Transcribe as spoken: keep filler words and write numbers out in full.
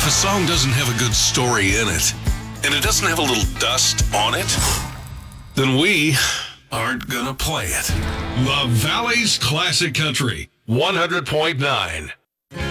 If a song doesn't have a good story in it, and it doesn't have a little dust on it, then we aren't gonna play it. The Valley's Classic Country, one hundred point nine.